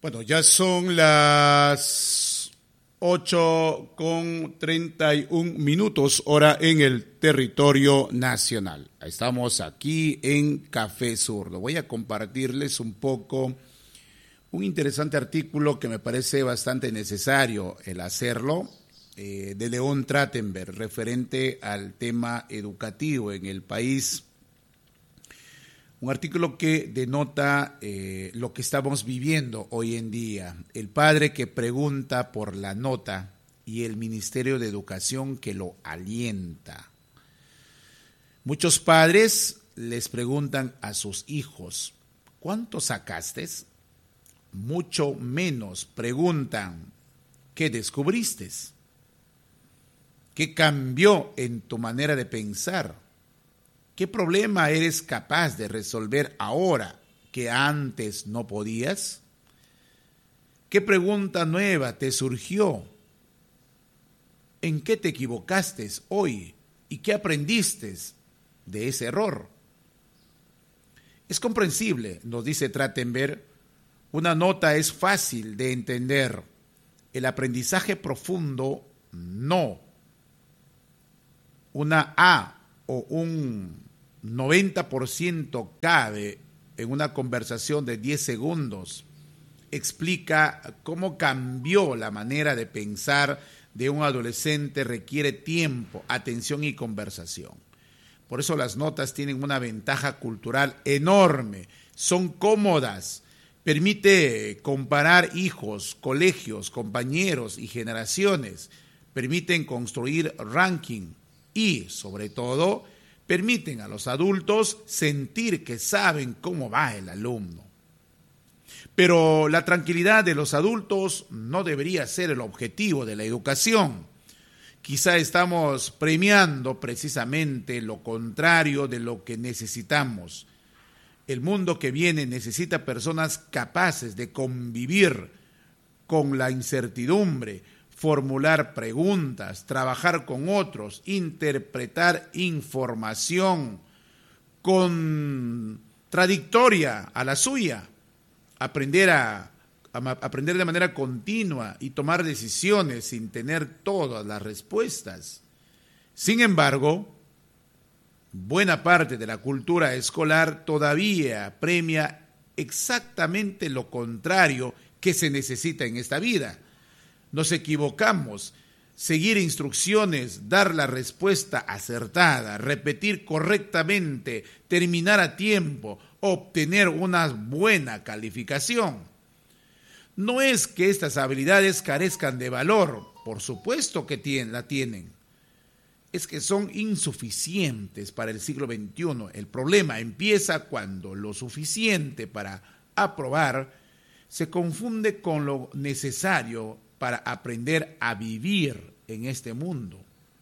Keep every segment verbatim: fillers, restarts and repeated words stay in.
Bueno, ya son las ocho con treinta y un minutos, hora en el territorio nacional. Estamos aquí en Café Zurdo. Voy a compartirles un poco un interesante artículo que me parece bastante necesario el hacerlo, eh, de León Trachtenberg, referente al tema educativo en el país. Un artículo que denota eh, lo que estamos viviendo hoy en día. El padre que pregunta por la nota y el Ministerio de Educación que lo alienta. Muchos padres les preguntan a sus hijos, ¿cuánto sacaste? Mucho menos preguntan, ¿qué descubriste? ¿Qué cambió en tu manera de pensar? ¿Qué problema eres capaz de resolver ahora que antes no podías? ¿Qué pregunta nueva te surgió? ¿En qué te equivocaste hoy? ¿Y qué aprendiste de ese error? Es comprensible, nos dice Trachtenberg, una nota es fácil de entender. El aprendizaje profundo, no. Una A o un noventa por ciento cabe en una conversación de diez segundos, explica cómo cambió la manera de pensar de un adolescente, requiere tiempo, atención y conversación. Por eso las notas tienen una ventaja cultural enorme, son cómodas, permite comparar hijos, colegios, compañeros y generaciones, permiten construir ranking y, sobre todo, permiten a los adultos sentir que saben cómo va el alumno. Pero la tranquilidad de los adultos no debería ser el objetivo de la educación. Quizá estamos premiando precisamente lo contrario de lo que necesitamos. El mundo que viene necesita personas capaces de convivir con la incertidumbre, formular preguntas, trabajar con otros, interpretar información contradictoria a la suya, aprender, a, a, aprender de manera continua y tomar decisiones sin tener todas las respuestas. Sin embargo, buena parte de la cultura escolar todavía premia exactamente lo contrario que se necesita en esta vida. Nos equivocamos, seguir instrucciones, dar la respuesta acertada, repetir correctamente, terminar a tiempo, obtener una buena calificación. No es que estas habilidades carezcan de valor, por supuesto que tienen, la tienen. Es que son insuficientes para el siglo veintiuno. El problema empieza cuando lo suficiente para aprobar se confunde con lo necesario para aprender a vivir en este mundo.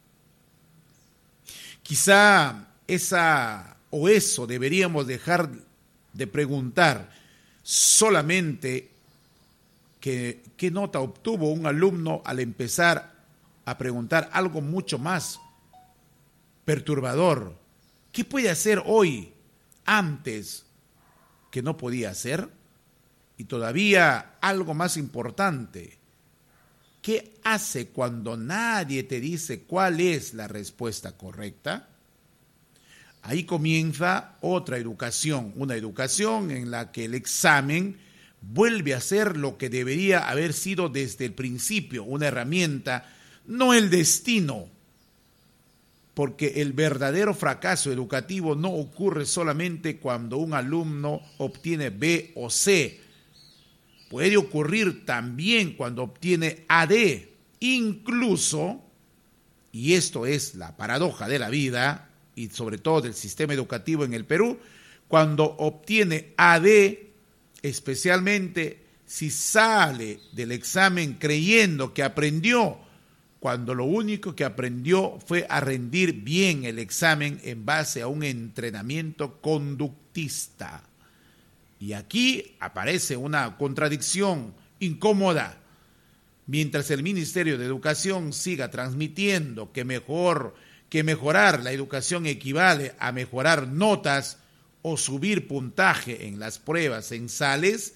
Quizá esa o eso deberíamos dejar de preguntar solamente que, qué nota obtuvo un alumno al empezar a preguntar algo mucho más perturbador. ¿Qué puede hacer hoy antes que no podía hacer? Y todavía algo más importante, ¿qué hace cuando nadie te dice cuál es la respuesta correcta? Ahí comienza otra educación, una educación en la que el examen vuelve a ser lo que debería haber sido desde el principio, una herramienta, no el destino, porque el verdadero fracaso educativo no ocurre solamente cuando un alumno obtiene B o C, puede ocurrir también cuando obtiene A D, incluso, y esto es la paradoja de la vida, y sobre todo del sistema educativo en el Perú, cuando obtiene A D, especialmente si sale del examen creyendo que aprendió, cuando lo único que aprendió fue a rendir bien el examen en base a un entrenamiento conductista. Y aquí aparece una contradicción incómoda. Mientras el Ministerio de Educación siga transmitiendo que, mejor, que mejorar la educación equivale a mejorar notas o subir puntaje en las pruebas censales,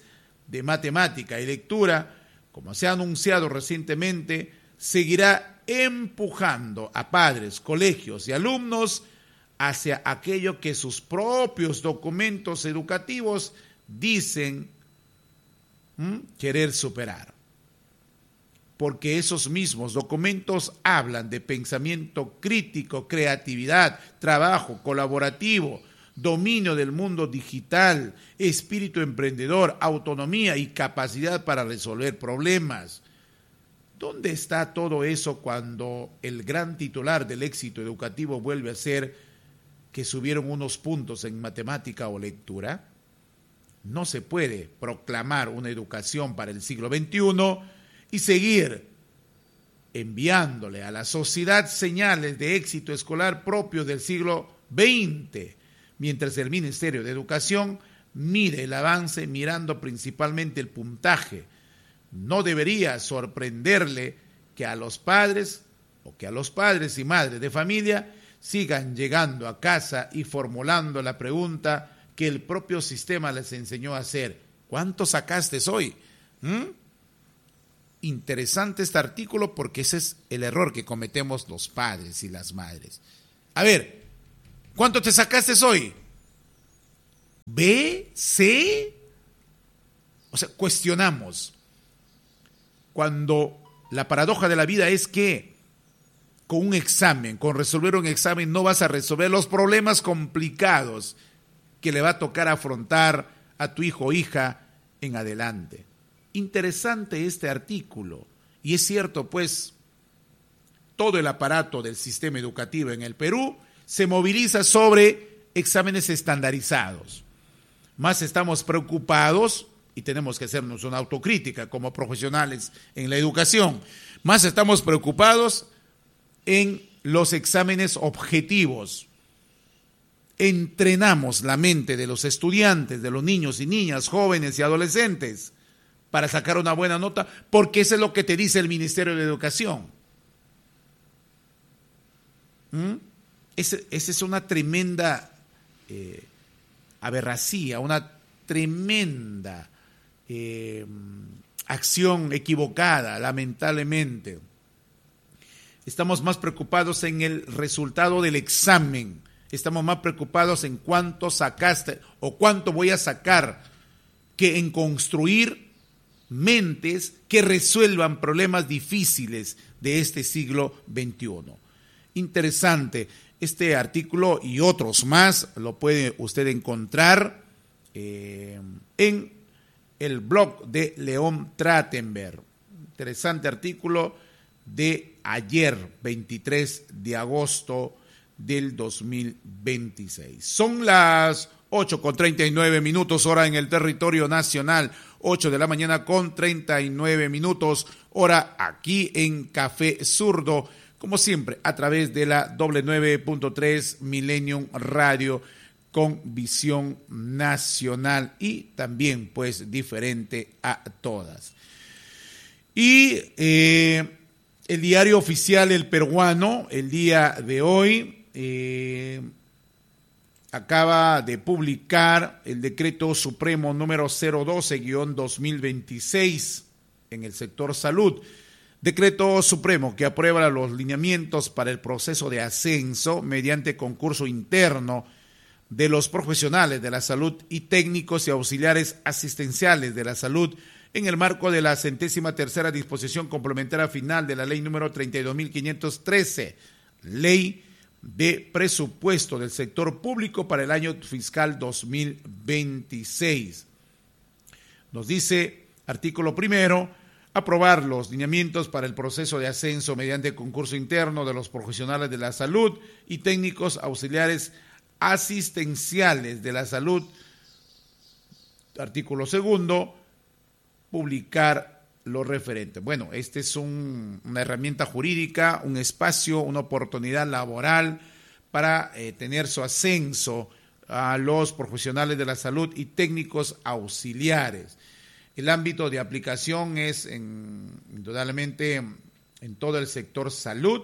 de matemática y lectura, como se ha anunciado recientemente, seguirá empujando a padres, colegios y alumnos hacia aquello que sus propios documentos educativos dicen ¿m? querer superar. Porque esos mismos documentos hablan de pensamiento crítico, creatividad, trabajo colaborativo, dominio del mundo digital, espíritu emprendedor, autonomía y capacidad para resolver problemas. ¿Dónde está todo eso cuando el gran titular del éxito educativo vuelve a ser que subieron unos puntos en matemática o lectura? No se puede proclamar una educación para el siglo veintiuno y seguir enviándole a la sociedad señales de éxito escolar propios del siglo veinte, mientras el Ministerio de Educación mide el avance mirando principalmente el puntaje. No debería sorprenderle que a los padres o que a los padres y madres de familia sigan llegando a casa y formulando la pregunta que el propio sistema les enseñó a hacer: ¿cuánto sacaste hoy? ¿Mm? Interesante este artículo porque ese es el error que cometemos los padres y las madres. A ver, ¿cuánto te sacaste hoy? ¿B? ¿C? O sea, cuestionamos. Cuando la paradoja de la vida es que con un examen, con resolver un examen, no vas a resolver los problemas complicados que le va a tocar afrontar a tu hijo o hija en adelante. Interesante este artículo, y es cierto, pues, todo el aparato del sistema educativo en el Perú se moviliza sobre exámenes estandarizados. Más estamos preocupados, y tenemos que hacernos una autocrítica como profesionales en la educación, más estamos preocupados en los exámenes objetivos. Entrenamos la mente de los estudiantes, de los niños y niñas, jóvenes y adolescentes, para sacar una buena nota, porque eso es lo que te dice el Ministerio de Educación. ¿Mm? Esa es una tremenda eh, aberracía, una tremenda eh, acción equivocada, lamentablemente. Estamos más preocupados en el resultado del examen, estamos más preocupados en cuánto sacaste o cuánto voy a sacar que en construir mentes que resuelvan problemas difíciles de este siglo veintiuno. Interesante. Este artículo y otros más lo puede usted encontrar eh, en el blog de León Trachtenberg. Interesante artículo de ayer, veintitrés de agosto del dos mil veintiséis. Son las ocho con treinta y nueve minutos, hora en el territorio nacional, ocho de la mañana con treinta y nueve minutos, hora aquí en Café Zurdo, como siempre, a través de la doble nueve punto tres Millennium Radio, con visión nacional y también, pues, diferente a todas. Y eh, el diario oficial El Peruano, el día de hoy, eh, acaba de publicar el decreto supremo número cero doce guión dos mil veintiséis en el sector salud. Decreto supremo que aprueba los lineamientos para el proceso de ascenso mediante concurso interno de los profesionales de la salud y técnicos y auxiliares asistenciales de la salud en el marco de la centésima tercera disposición complementaria final de la ley número treinta y dos mil quinientos trece, ley de presupuesto del sector público para el año fiscal dos mil veintiséis. Nos dice, artículo primero, aprobar los lineamientos para el proceso de ascenso mediante concurso interno de los profesionales de la salud y técnicos auxiliares asistenciales de la salud. Artículo segundo, publicar lo referente. Bueno, este es un, una herramienta jurídica, un espacio, una oportunidad laboral para eh, tener su ascenso a los profesionales de la salud y técnicos auxiliares. El ámbito de aplicación es en, indudablemente en todo el sector salud.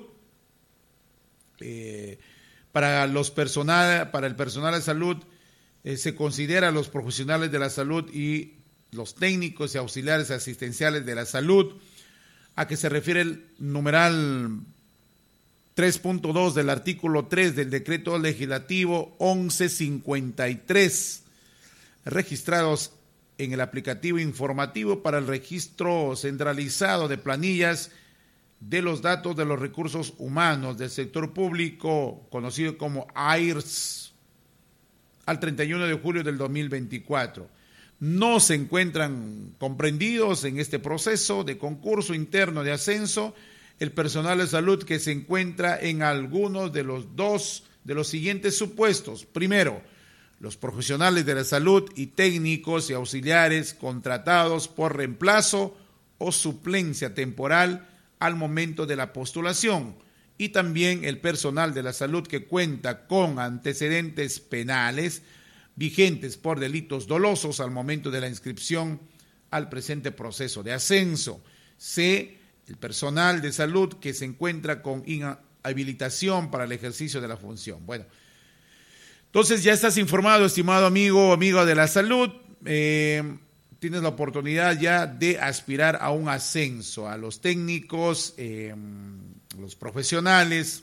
Eh, para los personal, para el personal de salud eh, se considera a los profesionales de la salud y los técnicos y auxiliares asistenciales de la salud, a que se refiere el numeral tres punto dos del artículo tres del decreto legislativo once cincuenta y tres, registrados en el aplicativo informativo para el registro centralizado de planillas de los datos de los recursos humanos del sector público, conocido como A I R S, al treinta y uno de julio del dos mil veinticuatro. No se encuentran comprendidos en este proceso de concurso interno de ascenso el personal de salud que se encuentra en algunos de los dos de los siguientes supuestos. Primero, los profesionales de la salud y técnicos y auxiliares contratados por reemplazo o suplencia temporal al momento de la postulación, y también el personal de la salud que cuenta con antecedentes penales vigentes por delitos dolosos al momento de la inscripción al presente proceso de ascenso. C, el personal de salud que se encuentra con inhabilitación para el ejercicio de la función. Bueno, entonces ya estás informado, estimado amigo o amiga de la salud. Eh, tienes la oportunidad ya de aspirar a un ascenso, a los técnicos, eh, los profesionales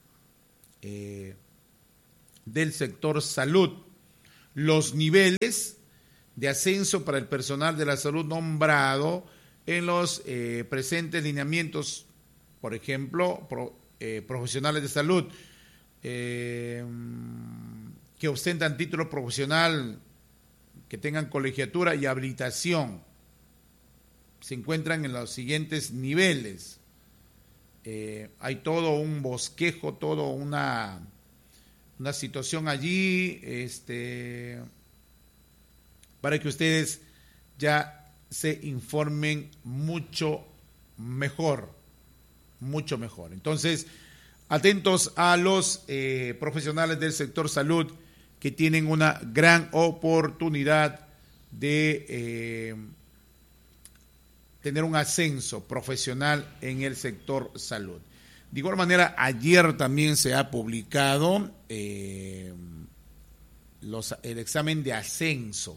eh, del sector salud. Los niveles de ascenso para el personal de la salud nombrado en los eh, presentes lineamientos, por ejemplo, pro, eh, profesionales de salud eh, que ostentan título profesional, que tengan colegiatura y habilitación, se encuentran en los siguientes niveles. Eh, hay todo un bosquejo, todo una, una situación allí, este, para que ustedes ya se informen mucho mejor, mucho mejor. Entonces, atentos a los eh, profesionales del sector salud que tienen una gran oportunidad de eh, tener un ascenso profesional en el sector salud. De igual manera, ayer también se ha publicado eh, los, el examen de ascenso,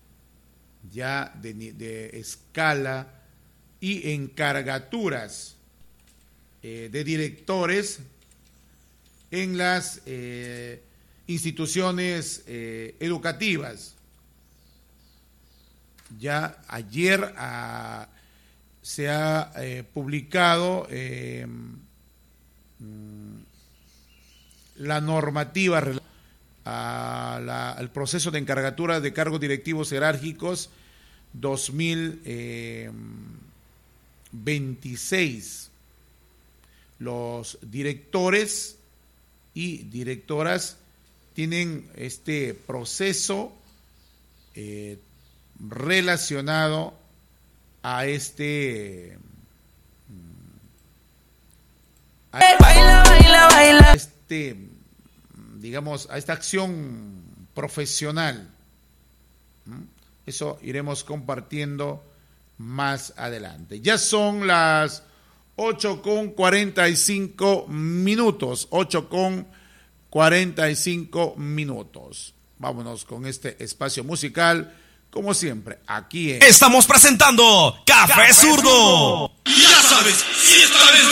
ya de, de escala y encargaturas eh, de directores en las eh, instituciones eh, educativas. Ya ayer a, se ha eh, publicado eh, la normativa a la, al proceso de encargatura de cargos directivos jerárquicos dos mil veintiséis. Los directores y directoras tienen este proceso eh, relacionado a este a baila, baila, baila. este digamos a esta acción profesional. Eso iremos compartiendo más adelante. Ya son las ocho con cuarenta y cinco minutos, ocho con cuarenta y cinco minutos. Vámonos con este espacio musical, como siempre, aquí en... Estamos presentando Café, Café Zurdo. Ya sabes, si esta vez